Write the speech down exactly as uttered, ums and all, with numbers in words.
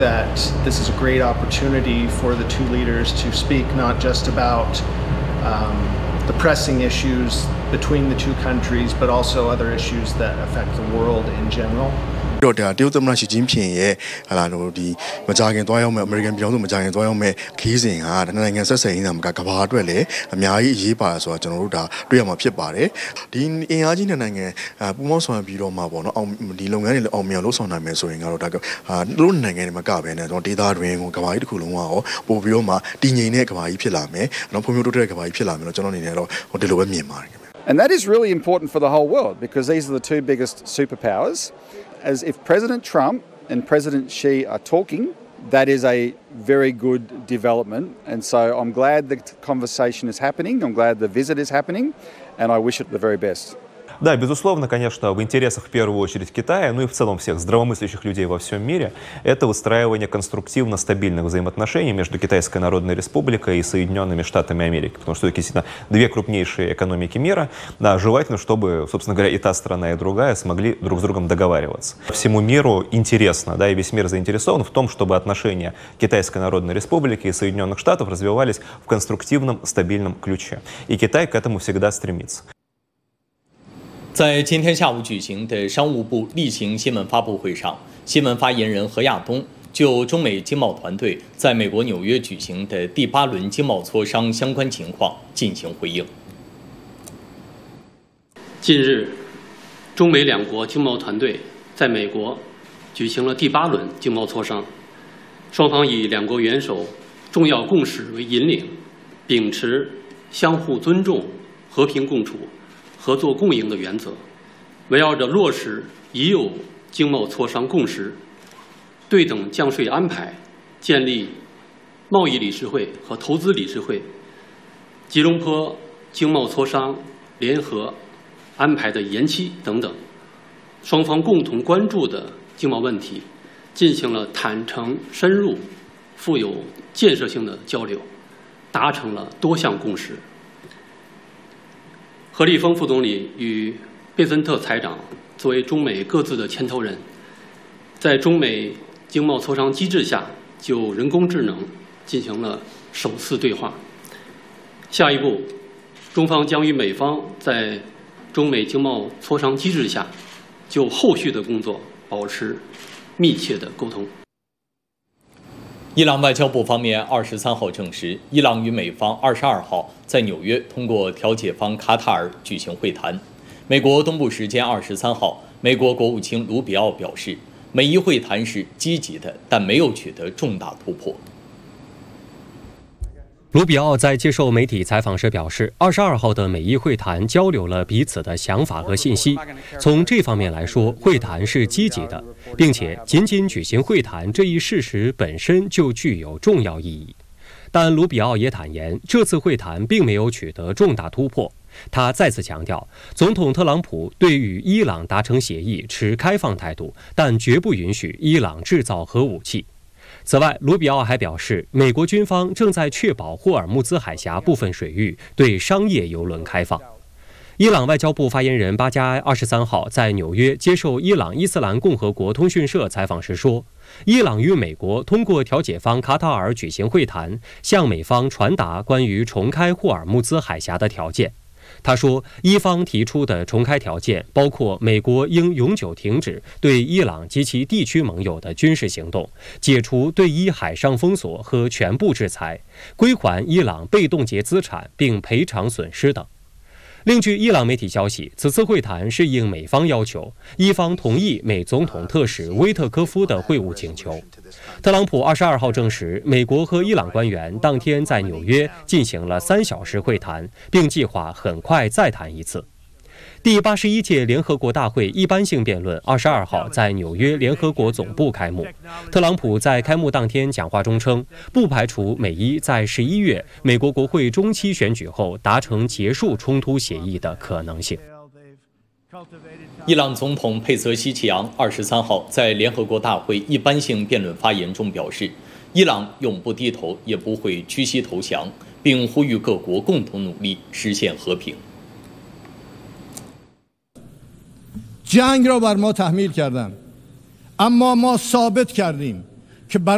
That this is a great opportunity for the two leaders to speak not just about um, the pressing issues between the two countries, but also other issues that affect the world in general. တော့တရုတ်သမ္မတရှီကျင်းဖျင်ရဲ့ဟာလာတို့ဒီမကြာခင်သွားရောက်မဲ့အမေရိကန်ပြည်ထောင်စုမကြာခင်သွားရောက်မဲ့ခီးစဉ်ကနိုင်ငံဆက်ဆံရေးနာမကကဘာအတွက်လည်းအများကြီးအရေးပါဆိုတော့ကျွန်တော်တို့ဒါတွေ့ရမှာဖြစ်ပါတယ်ဒီအင်အားကြီးနိုင်ငံပူးပေါင်းဆောင်ရွက်ပြီးတော့မှာပေါ့နော်အောင်ဒီလုပ်ငန်းတွေလည်းအောင်မြင်လို့ဆောင်နိုင်မယ်ဆိုရင်ကတော့ဒါဟာတို့နိုင်ငံတွေမှာကပဲနဲ့ကျွန်တော်ဒေသတွင်းကိုကဘာကြီးတစ်ခုလုံးကရောပို့ပြီးတော့မှတည်ငြိမ်တဲ့ကဘာကြီးဖြစ်လာမယ်နော်ဖွံ့ဖြိုးတိုးတက်တဲ့ကဘာကြီးဖြစ်လာမယ်လို့ကျွန်တော်အနေနဲ့တော့ဟိုဒီလိုပဲမြင်ပါတယ် And that is really important for the whole world because these are the two biggest superpowers. As if President Trump and President Xi are talking, that is a very good development. And so I'm glad the conversation is happening. I'm glad the visit is happening. And I wish it the very best. Да, безусловно, конечно, в интересах в первую очередь Китая, ну и в целом всех здравомыслящих людей во всем мире, это выстраивание конструктивно стабильных взаимоотношений между Китайской Народной Республикой и Соединенными Штатами Америки. Потому что это действительно две крупнейшие экономики мира. Да, желательно, чтобы, собственно говоря, и та страна, и другая смогли друг с другом договариваться. Всему миру интересно, да, и весь мир заинтересован в том, чтобы отношения Китайской Народной Республики и Соединенных Штатов развивались в конструктивном, стабильном ключе. И Китай к этому всегда стремится. 在今天下午举行的商务部例行新闻发布会上，新闻发言人何亚东就中美经贸团队在美国纽约举行的第八轮经贸磋商相关情况进行回应。 近日，中美两国经贸团队在美国举行了第八轮经贸磋商，双方以两国元首重要共识为引领，秉持相互尊重、和平共处、 合作共赢的原则，围绕着落实已有经贸磋商共识、对等降税安排、建立贸易理事会和投资理事会、吉隆坡经贸磋商联合安排的延期等等，双方共同关注的经贸问题，进行了坦诚、深入、富有建设性的交流，达成了多项共识。 何立峰副总理与贝森特财长作为中美各自的牵头人，在中美经贸磋商机制下，就人工智能进行了首次对话。下一步，中方将与美方在中美经贸磋商机制下，就后续的工作保持密切的沟通。 伊朗外交部方面二十三号证实，伊朗与美方二十二号在纽约通过调解方卡塔尔举行会谈。美国东部时间二十三号，美国国务卿卢比奥表示，美伊会谈是积极的，但没有取得重大突破。 卢比奥在接受媒体采访时表示，二十二号的美伊会谈交流了彼此的想法和信息。从这方面来说，会谈是积极的，并且仅仅举行会谈这一事实本身就具有重要意义。但卢比奥也坦言，这次会谈并没有取得重大突破。他再次强调，总统特朗普对与伊朗达成协议持开放态度，但绝不允许伊朗制造核武器。 此外，卢比奥还表示，美国军方正在确保霍尔木兹海峡部分水域对商业邮轮开放。伊朗外交部发言人巴加埃二十三号在纽约接受伊朗伊斯兰共和国通讯社采访时说，伊朗与美国通过调解方卡塔尔举行会谈，向美方传达关于重开霍尔木兹海峡的条件。 他说，伊方提出的重开条件包括美国应永久停止对伊朗及其地区盟友的军事行动，解除对伊海上封锁和全部制裁，归还伊朗被冻结资产并赔偿损失等。 另据伊朗媒体消息，此次会谈是应美方要求，伊方同意美总统特使威特科夫的会晤请求。特朗普二十二号证实，美国和伊朗官员当天在纽约进行了三小时会谈，并计划很快再谈一次。 第八十一届联合国大会一般性辩论二十二号在纽约联合国总部开幕。特朗普在开幕当天讲话中称，不排除美伊在十一月美国国会中期选举后达成结束冲突协议的可能性。 伊朗总统佩泽希奇扬二十三号在联合国大会一般性辩论发言中表示，伊朗永不低头，也不会屈膝投降，并呼吁各国共同努力实现和平。 جنگ را بر ما تحمیل کردند اما ما ثابت کردیم که